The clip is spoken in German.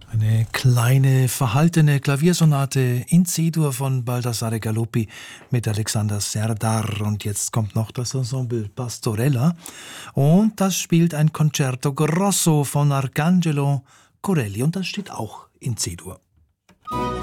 Eine kleine, verhaltene Klaviersonate in C-Dur von Baldassare Galuppi mit Alexander Serdar. Und jetzt kommt noch das Ensemble Pastorella. Und das spielt ein Concerto Grosso von Arcangelo Corelli. Und das steht auch in C-Dur.